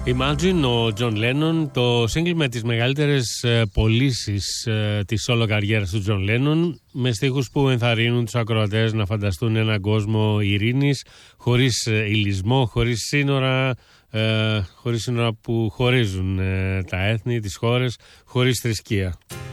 Imagine, ο John Lennon, το single με τις μεγαλύτερες πωλήσεις της όλο καριέρας του John Lennon, με στίχους που ενθαρρύνουν τους ακροατές να φανταστούν έναν κόσμο ειρήνης, χωρίς ηλισμό, χωρίς σύνορα που χωρίζουν τα έθνη, τις χώρες, χωρίς θρησκεία.